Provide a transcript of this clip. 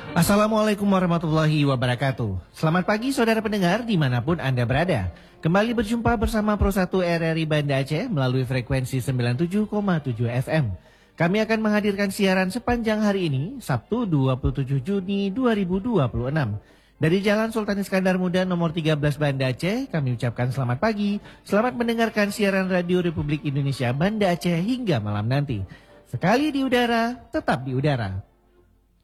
Assalamualaikum warahmatullahi wabarakatuh. Selamat pagi saudara pendengar dimanapun Anda berada. Kembali berjumpa bersama Pro 1 RRI Banda Aceh melalui frekuensi 97,7 FM. Kami akan menghadirkan siaran sepanjang hari ini, Sabtu 27 Juni 2026. Dari Jalan Sultan Iskandar Muda nomor 13 Banda Aceh, kami ucapkan selamat pagi. Selamat mendengarkan siaran Radio Republik Indonesia Banda Aceh hingga malam nanti. Sekali di udara, tetap di udara.